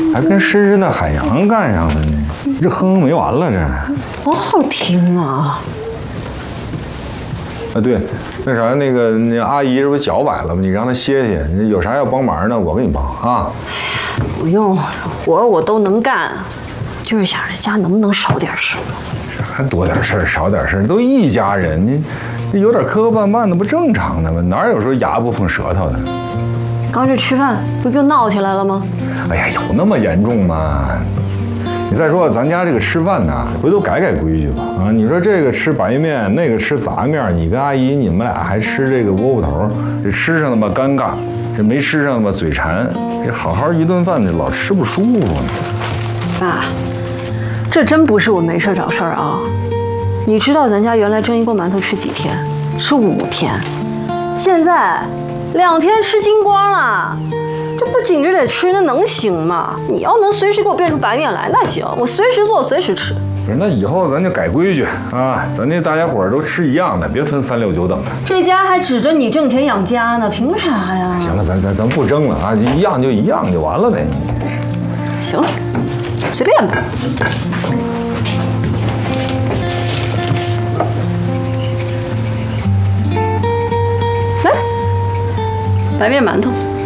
还跟深深的海洋干上了呢，这哼没完了这。 多好听啊！ 啊对，那啥那阿姨这不脚崴了吗？你让她歇歇，有啥要帮忙的我给你帮啊。 不用，活我都能干，就是想着家能不能少点事。 啥多点事儿少点事儿，都一家人，你有点磕磕绊绊的不正常的吗？哪有说牙不碰舌头的？ 刚去吃饭不就闹起来了吗？ 哎呀，有那么严重吗？你再说咱家这个吃饭呢，回头改规矩吧啊！你说这个吃白面，那个吃杂面，你跟阿姨你们俩还吃这个窝窝头，这吃上了吧尴尬，这没吃上吧嘴馋，这好好一顿饭老吃不舒服呢。 爸，这真不是我没事找事儿啊！你知道咱家原来蒸一锅馒头吃几天？吃5天，现在2天吃精光了。这不紧着得吃，那能行吗？你要能随时给我变出白面来，那行，我随时做，随时吃。 不是，那以后咱就改规矩啊，咱这大家伙儿都吃一样的，别分3、6、9等的。 这家还指着你挣钱养家呢，凭啥呀？ 行了，咱不争了啊，一样就一样就完了呗。 行了，随便吧。来，白面馒头。